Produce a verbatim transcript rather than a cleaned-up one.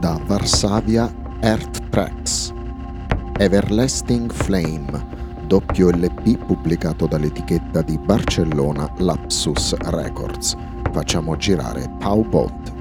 da Varsavia Earth Tracks. Everlasting Flame, doppio L P pubblicato dall'etichetta di Barcellona Lapsus Records. Facciamo girare Taubot.